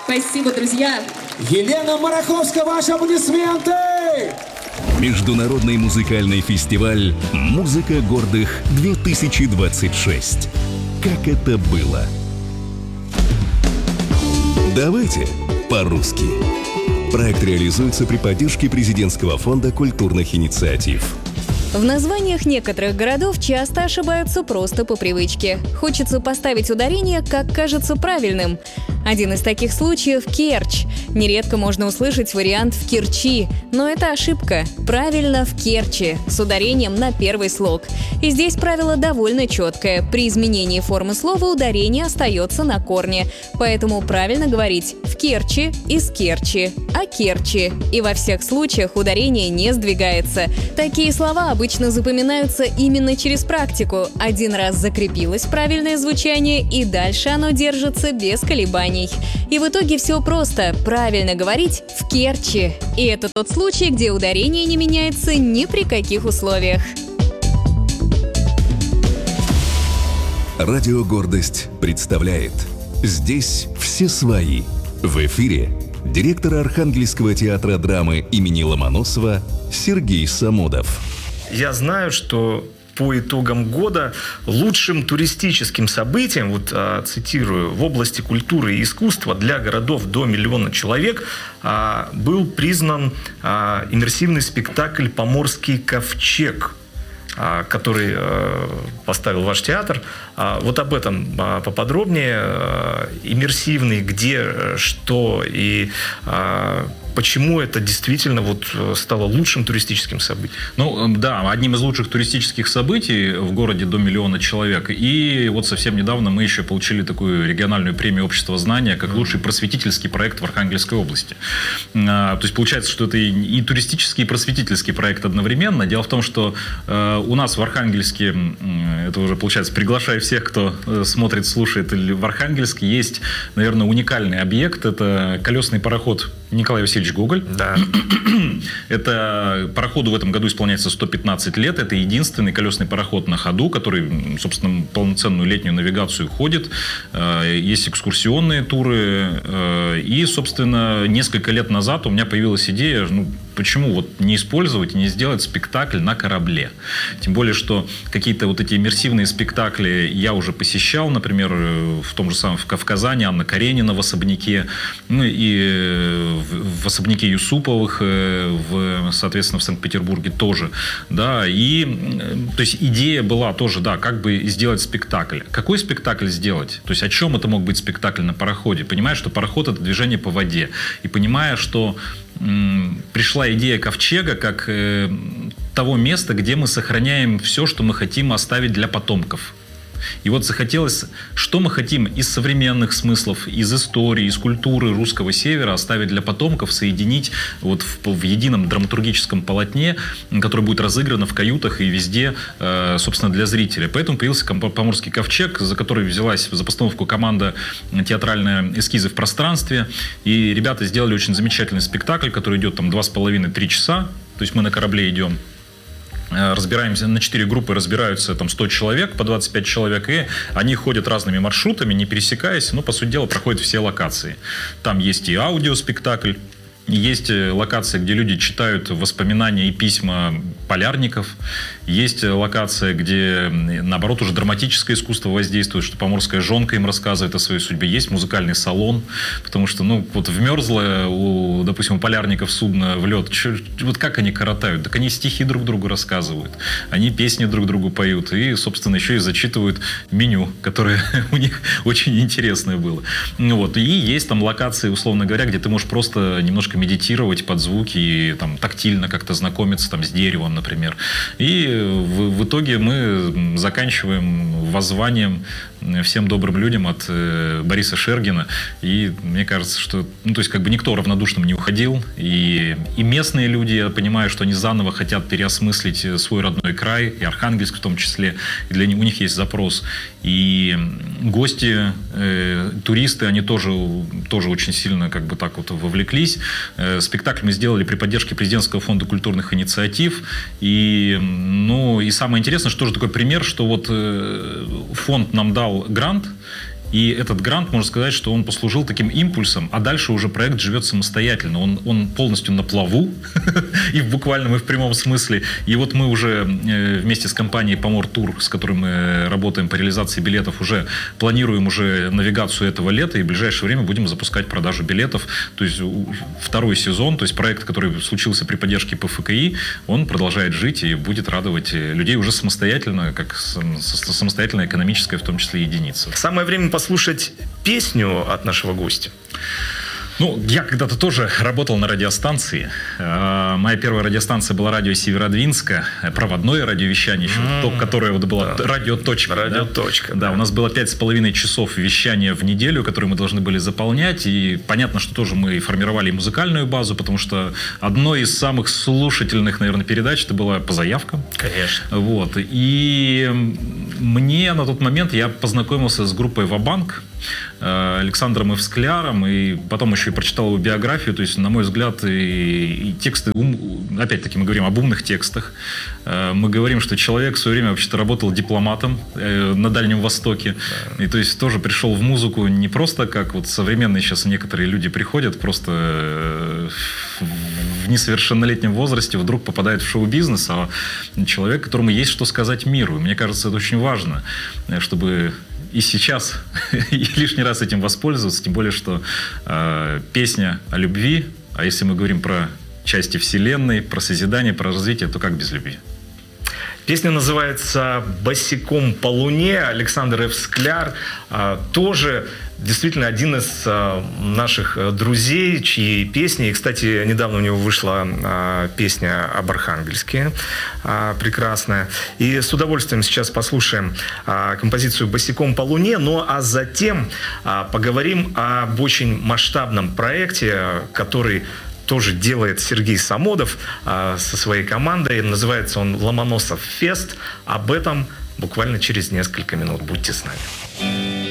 Спасибо, друзья. Елена Мараховская, ваши аплодисменты! Международный музыкальный фестиваль «Музыка гордых-2026». Как это было? Давайте по-русски. Проект реализуется при поддержке Президентского фонда культурных инициатив. В названиях некоторых городов часто ошибаются просто по привычке. Хочется поставить ударение, как кажется правильным. Один из таких случаев – Керчь. Нередко можно услышать вариант «в Керчи», но это ошибка. Правильно «в Керчи» с ударением на первый слог. И здесь правило довольно четкое. При изменении формы слова ударение остается на корне. Поэтому правильно говорить «в Керчи» из Керчи, а Керчи. И во всех случаях ударение не сдвигается. Такие слова обычно запоминаются именно через практику. Один раз закрепилось правильное звучание, и дальше оно держится без колебаний. И в итоге все просто. Правильно говорить «в Керчи». И это тот случай, где ударение не меняется ни при каких условиях. Радио «Гордость» представляет «Здесь все свои». В эфире директор Архангельского театра драмы имени Ломоносова Сергей Самодов. Я знаю, что по итогам года лучшим туристическим событием, вот цитирую, в области культуры и искусства для городов до 1 миллиона человек был признан иммерсивный спектакль «Поморский ковчег», который поставил ваш театр. Вот об этом поподробнее. Иммерсивный, где, что и почему это действительно вот стало лучшим туристическим событием? Ну, да, одним из лучших туристических событий в городе до 1 миллиона человек. И вот совсем недавно мы еще получили такую региональную премию общества знания как лучший просветительский проект в Архангельской области. То есть получается, что это и туристический, и просветительский проект одновременно. Дело в том, что у нас в Архангельске, это уже получается, приглашаю всех, кто смотрит, слушает, в Архангельске есть, наверное, уникальный объект. Это колесный пароход Николай Васильевич Гоголь. Да. Это пароходу в этом году исполняется 115 лет. Это единственный колесный пароход на ходу, который, собственно, полноценную летнюю навигацию ходит. Есть экскурсионные туры. И, собственно, несколько лет назад у меня появилась идея, почему вот не использовать и не сделать спектакль на корабле. Тем более, что какие-то вот эти иммерсивные спектакли я уже посещал, например, в том же самом в Казани, Анна Каренина в особняке, и в особняке Юсуповых, соответственно, в Санкт-Петербурге тоже. Да, и то есть идея была тоже, да, как бы сделать спектакль. Какой спектакль сделать? То есть о чем это мог быть спектакль на пароходе? Понимая, что пароход — это движение по воде. И понимая, что пришла идея ковчега как того места, где мы сохраняем все, что мы хотим оставить для потомков. И вот захотелось, что мы хотим из современных смыслов, из истории, из культуры русского севера оставить для потомков, соединить вот в едином драматургическом полотне, которое будет разыграно в каютах и везде, собственно, для зрителя. Поэтому появился «Поморский ковчег», за который взялась за постановку команда театральная «Эскизы в пространстве». И ребята сделали очень замечательный спектакль, который идет там 2,5-3 часа. То есть мы на корабле идем. Разбираемся на 4 группы, разбираются там 100 человек, по 25 человек, и они ходят разными маршрутами, не пересекаясь, но, по сути дела, проходят все локации. Там есть и аудиоспектакль, есть локация, где люди читают воспоминания и письма полярников. Есть локация, где, наоборот, уже драматическое искусство воздействует, что поморская жонка им рассказывает о своей судьбе. Есть музыкальный салон, потому что, вот вмерзло, допустим, у полярников судно в лед. Вот как они коротают? Так они стихи друг другу рассказывают. Они песни друг другу поют. И, собственно, еще и зачитывают меню, которое у них очень интересное было. Вот. И есть там локации, условно говоря, где ты можешь просто немножко медитировать под звуки и там тактильно как-то знакомиться там с деревом, например. И в итоге мы заканчиваем воззванием всем добрым людям от Бориса Шергина. И мне кажется, что то есть как бы никто равнодушным не уходил. И местные люди, я понимаю, что они заново хотят переосмыслить свой родной край, и Архангельск в том числе. И у них есть запрос. И гости, туристы, они тоже очень сильно как бы так вот вовлеклись. Спектакль мы сделали при поддержке Президентского фонда культурных инициатив. И самое интересное, что же такой пример, что вот фонд нам дал грант, И этот грант, можно сказать, что он послужил таким импульсом, а дальше уже проект живет самостоятельно. Он полностью на плаву, и в буквальном, и в прямом смысле. И вот мы уже вместе с компанией Помор Тур, с которой мы работаем по реализации билетов, уже планируем уже навигацию этого лета, и в ближайшее время будем запускать продажу билетов. То есть второй сезон, то есть проект, который случился при поддержке ПФКИ, он продолжает жить и будет радовать людей уже самостоятельно, как самостоятельная экономическая, в том числе, единица. Самое время послушать песню от нашего гостя. Ну, я когда-то тоже работал на радиостанции. Моя первая радиостанция была радио Северодвинска, проводное радиовещание, еще то, которое вот было радиоточка. Радиоточка. Да, у нас было 5,5 часов вещания в неделю, которые мы должны были заполнять. И понятно, что тоже мы формировали музыкальную базу, потому что одной из самых слушательных, наверное, передач это была по заявкам. Конечно. Вот. И мне на тот момент я познакомился с группой «Ва-банк», Александром Эвскляром, и потом еще и прочитал его биографию. То есть, на мой взгляд, и тексты, опять-таки мы говорим об умных текстах. Мы говорим, что человек в свое время вообще-то работал дипломатом на Дальнем Востоке. Да. И то есть тоже пришел в музыку не просто как вот современные сейчас некоторые люди приходят, просто в несовершеннолетнем возрасте вдруг попадает в шоу-бизнес, а человек, которому есть что сказать миру. И мне кажется, это очень важно, чтобы и сейчас и лишний раз этим воспользоваться, тем более, что песня о любви, а если мы говорим про части Вселенной, про созидание, про развитие, то как без любви? Песня называется «Босиком по луне». Александр Эвскляр тоже действительно один из наших друзей, чьи песни, и, кстати, недавно у него вышла песня об Архангельске, прекрасная. И с удовольствием сейчас послушаем композицию «Босиком по луне», ну а затем поговорим об очень масштабном проекте, который тоже делает Сергей Самодов со своей командой. Называется он «Ломоносов Фест». Об этом буквально через несколько минут. Будьте с нами.